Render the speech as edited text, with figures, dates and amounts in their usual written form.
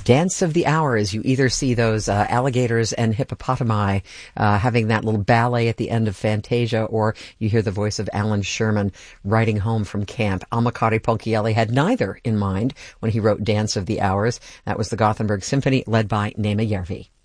Dance of the Hours. You either see those alligators and hippopotami having that little ballet at the end of Fantasia, or you hear the voice of Alan Sherman riding home from camp. Amakari Ponchielli had neither in mind when he wrote Dance of the Hours. That was the Gothenburg Symphony, led by Nema Järvi.